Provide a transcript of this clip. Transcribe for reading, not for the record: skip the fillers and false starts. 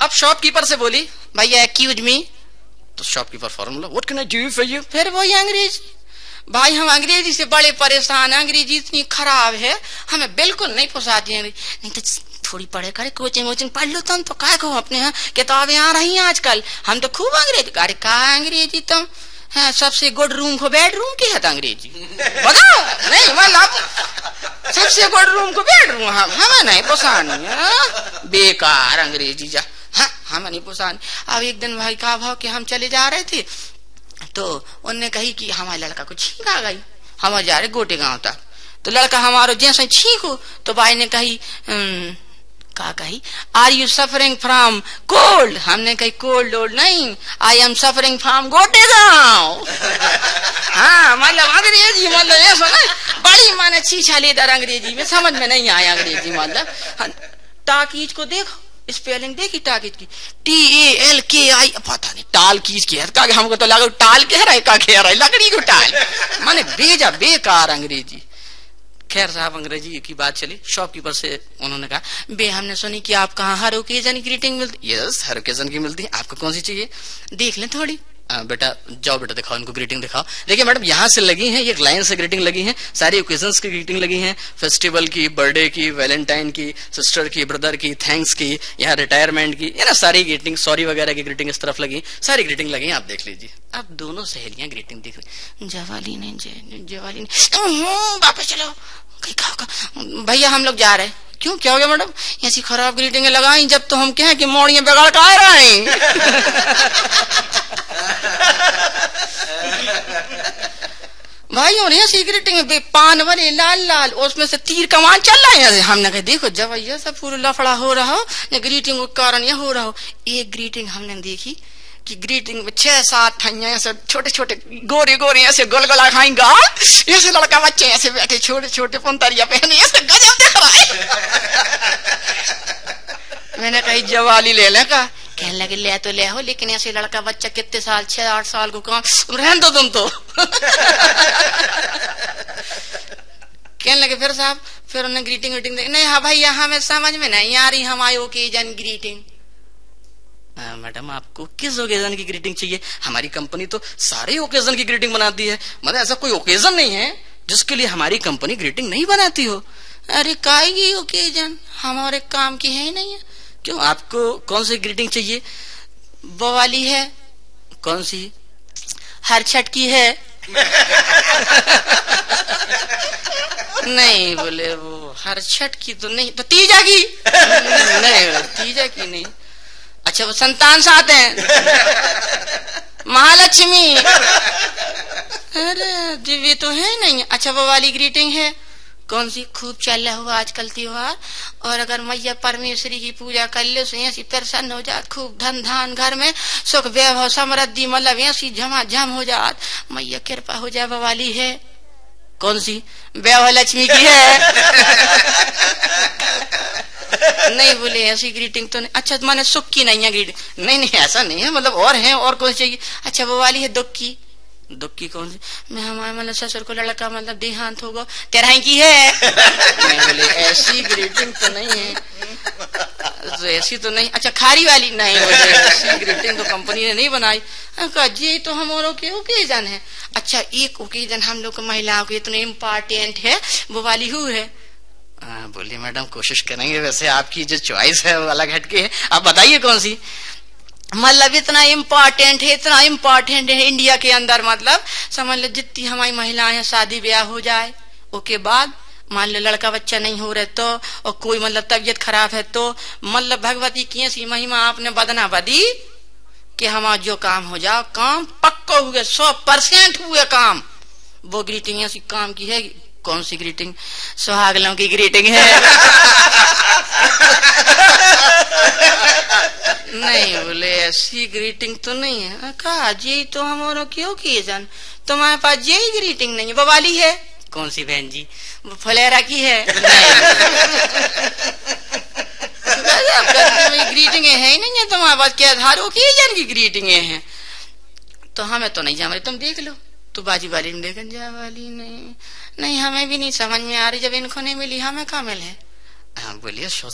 अब शॉपकीपर से बोली, भैया एक्यूज मी। तो shopkeeper formula, what can I do for you? फिर वही अंग्रेजी। भाई हम अंग्रेजी से बड़े परेशान हैं, अंग्रेजी इतनी खराब है, हमें बिल्कुल नहीं पोसाती अंग्रेजी। नहीं तो थोड़ी पढ़े करे, कोचिंग वोचिंग पढ़ लो तुम तो, क्या कहो अपने यहाँ किताबें आ रही हैं आजकल, हम तो खूब अंग्रेजी। अरे कहा अंग्रेजी तुम, हाँ सबसे गुड रूम को बेडरूम की है तो अंग्रेजी बताओ। नहीं मतलब सबसे गुड रूम को बेडरूम, हमें नहीं पोसानी, बेकार अंग्रेजी जा, हाँ हमें नहीं पोसानी। अब एक दिन भाई का भाव कि हम चले जा रहे थे, तो उनने कही कि हमारे लड़का को छींक आ गई, हम जा रहे गोटे गांव तक। तो लड़का हमारो जैसे छींको तो भाई ने कही का कही, are you suffering from cold? हमने कही कोल्ड ओल्ड नहीं, आई एम सफरिंग फ्रॉम गोटे गांव। हाँ मतलब अंग्रेजी मतलब ऐसा ना बड़ी माने छीछा लेदर अंग्रेजी में, समझ में नहीं आया अंग्रेजी मतलब। टाकीज को देखो, स्पेलिंग देखी टाकीज की, TALKI, पता नहीं टाल कीज की है, हमको तो लगा टाल कह रहा है, का कह रहा है लकड़ी को टाल, माने बेजा बेकार अंग्रेजी। खैर साहब अंग्रेजी की बात चली, शॉपकीपर से उन्होंने कहा, बे हमने सुनी कि आप कहाँ हर ओकेजन की ग्रीटिंग मिलती? यस हर ओकेजन की मिलती है, आपको कौन सी चाहिए? देख लें थोड़ी। बेटा जाओ बेटा दिखाओ इनको ग्रीटिंग दिखाओ। देखिए मैडम यहाँ से लगी हैं, ये लाइन से ग्रीटिंग लगी है, सारी ओकेजन्स की ग्रीटिंग लगी है, फेस्टिवल की, बर्थडे की, वैलेंटाइन की, सिस्टर की, ब्रदर की, थैंक्स की, यहाँ रिटायरमेंट की, ये ना सारी ग्रीटिंग, सॉरी वगैरह की ग्रीटिंग इस तरफ लगी, सारी ग्रीटिंग लगी, आप देख लीजिए। अब दोनों सहेलियां ग्रीटिंग देख रही, जवाली नहीं जवाली नहीं, वापस चलो भैया हम लोग जा रहे हैं। क्यों क्या हो गया मैडम? ऐसी खराब ग्रीटिंग लगाई जब तो हम क्या है कि मोड़ियां बिगाड़ के आ रहे हैं। भाई और ऐसी ग्रीटिंग पान वाले लाल लाल, उसमें से तीर कमान चल रहा है। हमने कहा देखो जब ये सब पूरा लफड़ा हो रहा हो, ग्रीटिंग के कारण यह हो रहा हो। एक ग्रीटिंग हमने देखी कि ग्रीटिंग में 6-7 ठैया ऐसे छोटे छोटे गोरे गोरे ऐसे गोलगोला खाएंगा, ऐसे लड़का बच्चे ऐसे बैठे छोटे छोटे पंतरिया पहने, ऐसे गजब दिख रहा है। मैंने कही जवाली ले ले का, कहने लगे ले तो ले हो, लेकिन ऐसे लड़का बच्चा कितने साल 6-8 साल को काम रहने दो तुम तो। कहने लगे फिर साहब, फिर उन्हें ग्रीटिंग वीटिंग नहीं, हाँ भैया हमें समझ में नहीं आ रही हमारी ओकेजन ग्रीटिंग। मैडम आपको किस ओकेजन की ग्रीटिंग चाहिए? हमारी कंपनी तो सारे ओकेजन की ग्रीटिंग बनाती है, मतलब ऐसा कोई ओकेजन नहीं है जिसके लिए हमारी कंपनी ग्रीटिंग नहीं बनाती हो। अरे काहे की ओकेजन, हमारे काम की है ही नहीं है। क्यों आपको कौन सी ग्रीटिंग चाहिए? वो वाली है, कौन सी? हर छठ की है। नहीं बोले वो हर छठ की तो नहीं, तो तीजा की? नहीं तीजा की नहीं। अच्छा वो संतान साथ हैं, महालक्ष्मी, अरे दिव्य तो है नहीं। अच्छा वो वाली ग्रीटिंग है, कौन सी? खूब चल रहा हुआ आजकल त्योहार, और अगर मैया परमेश्वरी की पूजा कर ले तो ऐसी प्रसन्न हो जात, खूब धन धान घर में सुख वैभव समृद्धि, मतलब ऐसी झमाझम हो जात, मैया कृपा हो जाए। वो वाली है, कौन सी? वैभव लक्ष्मी की है। नहीं बोले ऐसी ग्रीटिंग तो नहीं। अच्छा माने सुख की नहीं है ग्रीटिंग? नहीं नहीं ऐसा नहीं है, मतलब और है, और कौन चाहिए? अच्छा वो वाली है दुख की। दुख की कौन सी? मैं हमारे मतलब ससुर को लड़का मतलब देहांत होगा, तेरह की है। नहीं बोले ऐसी ग्रीटिंग तो नहीं है, तो ऐसी तो नहीं। अच्छा खारी वाली? नहीं बोले ऐसी ग्रीटिंग तो कंपनी ने नहीं बनाई। जी तो हम औरों के ओकेजन है। अच्छा एक ओकेजन हम लोग महिलाओं के इतने इम्पोर्टेंट है, वो वाली हु है। बोलिए मैडम कोशिश करेंगे, वैसे आपकी जो चॉइस है वो अलग हटके है, आप बताइए कौन सी? मतलब इतना इम्पोर्टेंट है, इतना इम्पोर्टेंट है इंडिया के अंदर, मतलब समझ लो जितनी हमारी महिलाएं शादी ब्याह हो जाए उसके बाद मान लो लड़का बच्चा नहीं हो रहे तो, और कोई मतलब तबीयत खराब है तो, मतलब भगवती की ऐसी महिमा आपने बदना बदी कि हमारा जो काम हो जाओ, काम पक्का हुए 100% हुए काम। वो ग्रीटिंग ऐसी काम की है। कौन सी ग्रीटिंग? सुहागलों की ग्रीटिंग है। नहीं बोले ऐसी ग्रीटिंग तो नहीं है। कहा जी तो हमारों क्यों किए जान, तुम्हारे पास यही ग्रीटिंग नहीं है। वो वाली है, कौन सी बहन जी? वो फलेरा की है। ग्रीटिंग है ही नहीं है तुम्हारे पास, क्या धारो की जन की ग्रीटिंग है? तो हमें तो नहीं जा, तुम देख लो। तो बाजी वाली में देखन जा वाली नहीं, नहीं हमें भी नहीं समझ में आ रही, जब इनको नहीं मिली हमें कहाँ मिले। हाँ बोलिए।